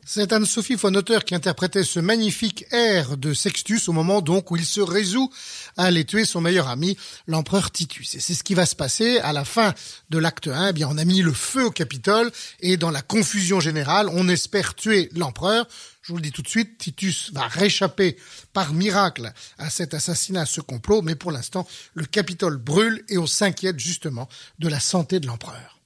C'est Anne-Sophie von Otter qui interprétait ce magnifique air de Sextus au moment donc où il se résout à aller tuer son meilleur ami, l'empereur Titus. Et c'est ce qui va se passer à la fin de l'acte 1. Eh bien, on a mis le feu au Capitole et dans la confusion générale, on espère tuer l'empereur. Je vous le dis tout de suite, Titus va réchapper par miracle à cet assassinat, à ce complot, mais pour l'instant, le Capitole brûle et on s'inquiète justement de la santé de l'empereur.